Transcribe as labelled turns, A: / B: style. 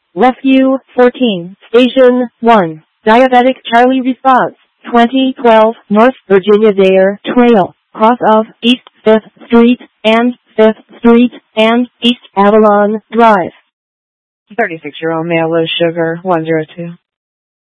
A: Rescue 14, Station 1, Diabetic Charlie response, 2012 North Virginia Dare Trail, cross of East 5th Street and 5th Street and East Avalon Drive.
B: 36-year-old male, low sugar, 102.